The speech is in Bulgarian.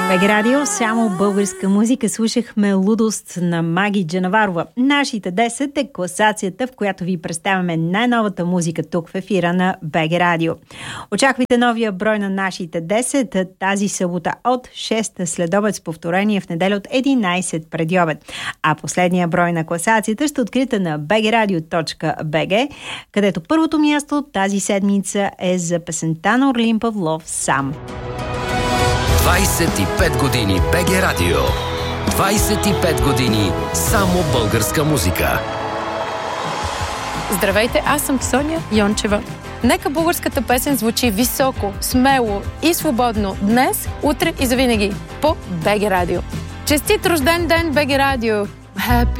БГ Радио, само българска музика. Слушахме Лудост на Маги Джанаварова. Нашите 10 е класацията, в която ви представяме най-новата музика тук в ефира на БГ Радио. Очаквайте новия брой на нашите 10 тази събота от 6 следобед с повторение в неделя от 11 преди обед. А последния брой на класацията ще откриете на bgradio.bg, където първото място тази седмица е за песента на Орлин Павлов «Сам». 25 години БГ Радио. 25 години само българска музика. Здравейте, аз съм Соня Йончева. Нека българската песен звучи високо, смело и свободно днес, утре и завинаги по БГ Радио. Честит рожден ден, БГ Радио! Happy